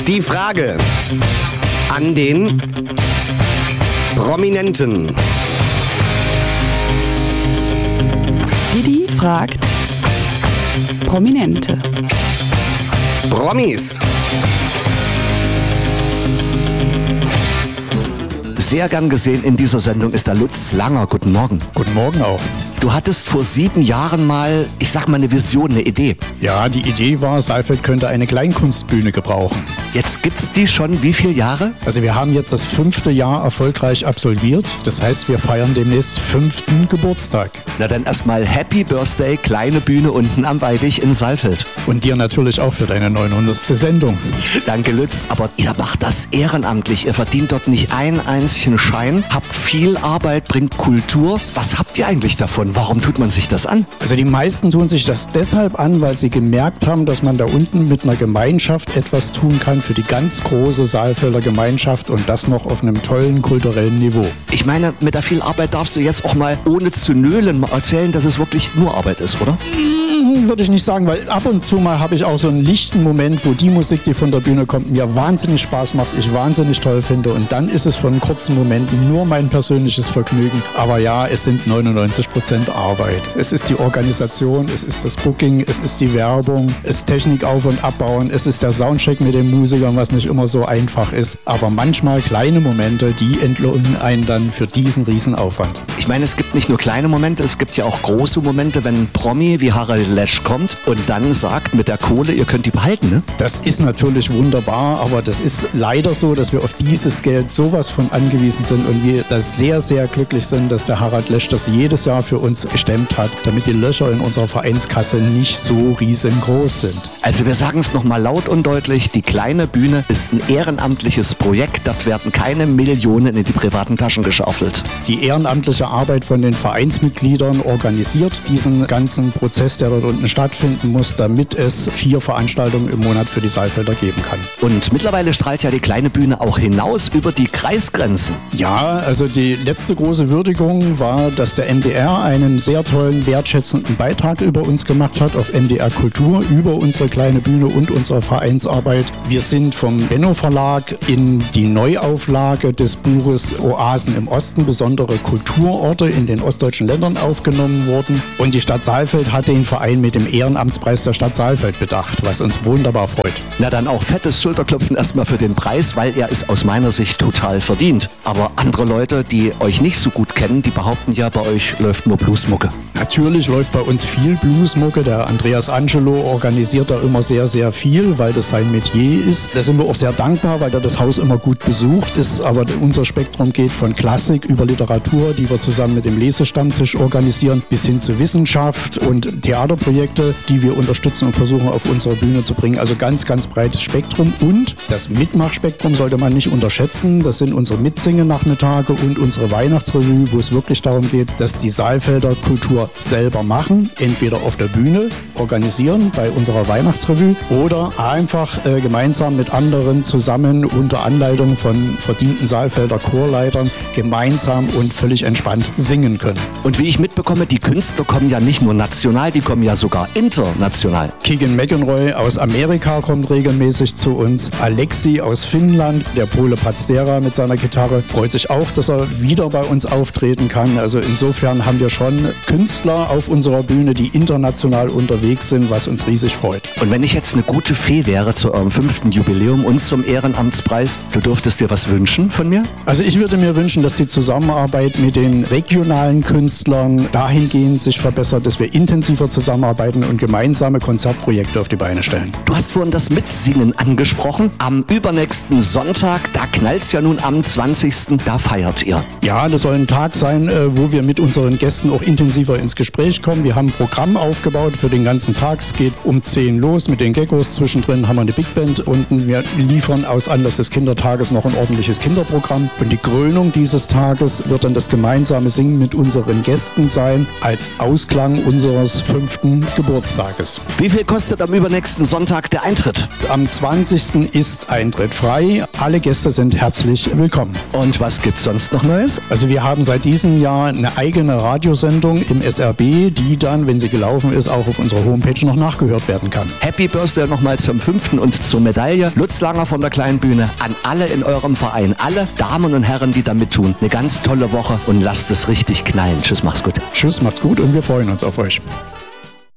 Die Frage an den Prominenten. Didi fragt Prominente. Promis. Sehr gern gesehen in dieser Sendung ist der Lutz Langer. Guten Morgen. Guten Morgen auch. Du hattest vor 7 Jahren mal, ich sag mal, eine Vision, eine Idee. Ja, die Idee war, Saalfeld könnte eine Kleinkunstbühne gebrauchen. Jetzt gibt's die schon wie viele Jahre? Also wir haben jetzt das 5. Jahr erfolgreich absolviert. Das heißt, wir feiern demnächst 5. Geburtstag. Na dann erstmal Happy Birthday, kleine Bühne unten am Weidich in Saalfeld. Und dir natürlich auch für deine 900. Sendung. Danke, Lutz. Aber ihr macht das ehrenamtlich. Ihr verdient dort nicht ein einzigen Schein, habt viel Arbeit, bringt Kultur. Was habt ihr eigentlich davon? Warum tut man sich das an? Also die meisten tun sich das deshalb an, weil sie gemerkt haben, dass man da unten mit einer Gemeinschaft etwas tun kann für die ganz große Saalfelder Gemeinschaft und das noch auf einem tollen kulturellen Niveau. Ich meine, mit der viel Arbeit darfst du jetzt auch mal ohne zu nölen mal erzählen, dass es wirklich nur Arbeit ist, oder? Würde ich nicht sagen, weil ab und zu mal habe ich auch so einen lichten Moment, wo die Musik, die von der Bühne kommt, mir wahnsinnig Spaß macht, ich wahnsinnig toll finde und dann ist es von kurzen Momenten nur mein persönliches Vergnügen. Aber ja, es sind 99% Arbeit. Es ist die Organisation, es ist das Booking, es ist die Werbung, es ist Technik auf- und abbauen, es ist der Soundcheck mit den Musikern, was nicht immer so einfach ist. Aber manchmal kleine Momente, die entlohnen einen dann für diesen Riesenaufwand. Ich meine, es gibt nicht nur kleine Momente, es gibt ja auch große Momente, wenn ein Promi wie Harald Lesch kommt und dann sagt mit der Kohle, ihr könnt die behalten, ne? Das ist natürlich wunderbar, aber das ist leider so, dass wir auf dieses Geld sowas von angewiesen sind und wir da sehr, sehr glücklich sind, dass der Harald Lesch das jedes Jahr für uns gestemmt hat, damit die Löcher in unserer Vereinskasse nicht so riesengroß sind. Also wir sagen es nochmal laut und deutlich, die kleine Bühne ist ein ehrenamtliches Projekt, dort werden keine Millionen in die privaten Taschen geschaufelt. Die ehrenamtliche Arbeit von den Vereinsmitgliedern organisiert diesen ganzen Prozess, der dort unten stattfinden muss, damit es 4 Veranstaltungen im Monat für die Saalfelder geben kann. Und mittlerweile strahlt ja die kleine Bühne auch hinaus über die Kreisgrenzen. Ja, also die letzte große Würdigung war, dass der MDR einen sehr tollen, wertschätzenden Beitrag über uns gemacht hat auf MDR Kultur, über unsere kleine Bühne und unsere Vereinsarbeit. Wir sind vom Benno Verlag in die Neuauflage des Buches Oasen im Osten, besondere Kulturorte in den ostdeutschen Ländern aufgenommen worden. Und die Stadt Saalfeld hat den Verein mit dem Ehrenamtspreis der Stadt Saalfeld bedacht, was uns wunderbar freut. Na dann auch fettes Schulterklopfen erstmal für den Preis, weil er ist aus meiner Sicht total verdient. Aber andere Leute, die euch nicht so gut kennen, die behaupten ja, bei euch läuft nur Bluesmucke. Natürlich läuft bei uns viel Bluesmucke. Der Andreas Angelo organisiert da immer sehr, sehr viel, weil das sein Metier ist. Da sind wir auch sehr dankbar, weil da das Haus immer gut besucht ist. Aber unser Spektrum geht von Klassik über Literatur, die wir zusammen mit dem Lesestammtisch organisieren, bis hin zu Wissenschaft und Theaterprojekte, die wir unterstützen und versuchen auf unsere Bühne zu bringen. Also ganz, ganz breites Spektrum. Und das Mitmachspektrum sollte man nicht unterschätzen. Das sind unsere Mitsingen-Nachmittage und unsere Weihnachtsrevue, wo es wirklich darum geht, dass die Saalfelder Kultur selber machen, entweder auf der Bühne organisieren bei unserer Weihnachtsrevue oder einfach gemeinsam mit anderen zusammen unter Anleitung von verdienten Saalfelder Chorleitern gemeinsam und völlig entspannt singen können. Und wie ich mitbekomme, die Künstler kommen ja nicht nur national, die kommen ja sogar international. Keegan McEnroy aus Amerika kommt regelmäßig zu uns. Alexi aus Finnland, der Pole Paztera mit seiner Gitarre, freut sich auch, dass er wieder bei uns auftreten kann. Also insofern haben wir schon Künstler auf unserer Bühne, die international unterwegs sind, was uns riesig freut. Und wenn ich jetzt eine gute Fee wäre zu eurem 5. Jubiläum und zum Ehrenamtspreis, du dürftest dir was wünschen von mir? Also ich würde mir wünschen, dass die Zusammenarbeit mit den regionalen Künstlern dahingehend sich verbessert, dass wir intensiver zusammenarbeiten und gemeinsame Konzertprojekte auf die Beine stellen. Du hast vorhin das Mitsingen angesprochen. Am übernächsten Sonntag, da knallt's ja nun am 20. Da feiert ihr. Ja, das soll ein Tag sein, wo wir mit unseren Gästen auch intensiver ins Gespräch kommen. Wir haben ein Programm aufgebaut für den ganzen Tag. Es geht um 10 los mit den Geckos. Zwischendrin haben wir eine Big Band unten. Wir liefern aus Anlass des Kindertages noch ein ordentliches Kinderprogramm. Und die Krönung dieses Tages wird dann das gemeinsame Singen mit unseren Gästen sein, als Ausklang unseres 5. runden Geburtstages. Wie viel kostet am übernächsten Sonntag der Eintritt? Am 20. ist Eintritt frei. Alle Gäste sind herzlich willkommen. Und was gibt's sonst noch Neues? Also wir haben seit diesem Jahr eine eigene Radiosendung im SRB, die dann, wenn sie gelaufen ist, auch auf unserer Homepage noch nachgehört werden kann. Happy Birthday nochmal zum 5. und zur Medaille. Lutz Langer von der Kleinen Bühne. An alle in eurem Verein, alle Damen und Herren, die da mit tun. Eine ganz tolle Woche und lasst es richtig knallen. Tschüss, mach's gut. Tschüss, macht's gut und wir freuen uns auf euch.